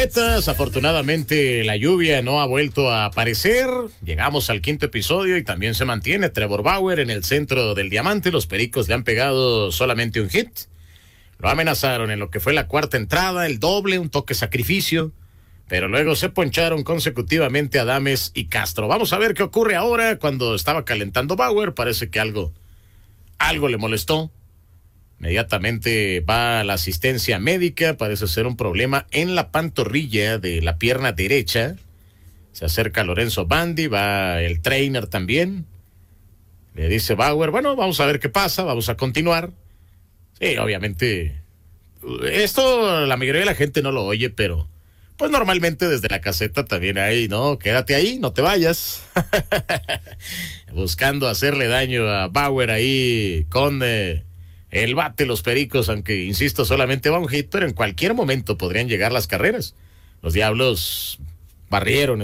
Afortunadamente la lluvia no ha vuelto a aparecer. Llegamos al quinto episodio y también se mantiene Trevor Bauer en el centro del diamante. Los Pericos le han pegado solamente un hit. Lo amenazaron en lo que fue la cuarta entrada, el doble, un toque sacrificio, pero luego se poncharon consecutivamente Adames y Castro. Vamos a ver qué ocurre ahora. Cuando estaba calentando Bauer, parece que algo le molestó. Inmediatamente va a la asistencia médica, parece ser un problema en la pantorrilla de la pierna derecha. Se acerca Lorenzo Bandi, va el trainer también. Le dice Bauer, bueno, vamos a ver qué pasa, vamos a continuar. Sí, obviamente, esto la mayoría de la gente no lo oye, pero pues normalmente desde la caseta también hay, ¿no? Quédate ahí, no te vayas. Buscando hacerle daño a Bauer ahí con el bate, los Pericos, aunque insisto, solamente va un hit, pero en cualquier momento podrían llegar las carreras. Los Diablos barrieron